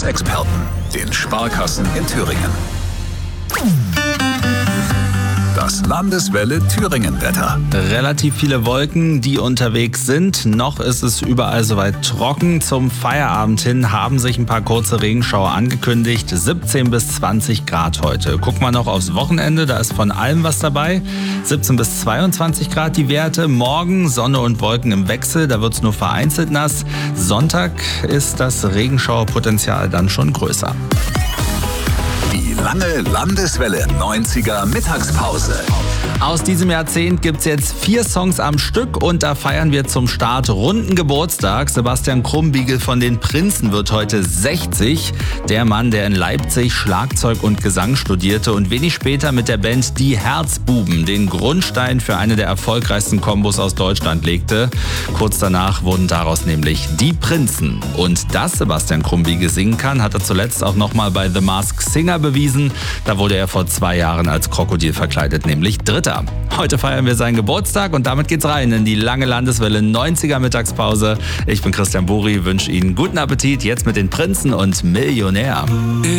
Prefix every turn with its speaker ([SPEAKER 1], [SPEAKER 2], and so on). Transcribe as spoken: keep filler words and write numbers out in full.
[SPEAKER 1] Verkehrsexperten, den Sparkassen in Thüringen. Das Landeswelle Thüringen-Wetter.
[SPEAKER 2] Relativ viele Wolken, die unterwegs sind. Noch ist es überall soweit trocken. Zum Feierabend hin haben sich ein paar kurze Regenschauer angekündigt. siebzehn bis zwanzig Grad heute. Gucken wir noch aufs Wochenende, da ist von allem was dabei. siebzehn bis zweiundzwanzig Grad die Werte. Morgen Sonne und Wolken im Wechsel, da wird es nur vereinzelt nass. Sonntag ist das Regenschauerpotenzial dann schon größer.
[SPEAKER 1] Die lange Landeswelle neunziger Mittagspause.
[SPEAKER 2] Aus diesem Jahrzehnt gibt es jetzt vier Songs am Stück und da feiern wir zum Start runden Geburtstag. Sebastian Krumbiegel von den Prinzen wird heute sechzig. Der Mann, der in Leipzig Schlagzeug und Gesang studierte und wenig später mit der Band Die Herzbuben den Grundstein für eine der erfolgreichsten Kombos aus Deutschland legte. Kurz danach wurden daraus nämlich Die Prinzen. Und dass Sebastian Krumbiegel singen kann, hat er zuletzt auch nochmal bei The Masked Singer bewiesen. Da wurde er vor zwei Jahren als Krokodil verkleidet, nämlich Dritter. Heute feiern wir seinen Geburtstag und damit geht's rein in die lange Landeswelle neunziger Mittagspause. Ich bin Christian Buri, wünsche Ihnen guten Appetit jetzt mit den Prinzen und Millionär.